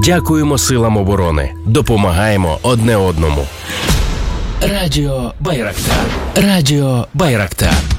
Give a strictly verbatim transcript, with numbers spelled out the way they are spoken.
Дякуємо силам оборони. Допомагаємо одне одному. Радіо Байрактар. Радіо Байрактар.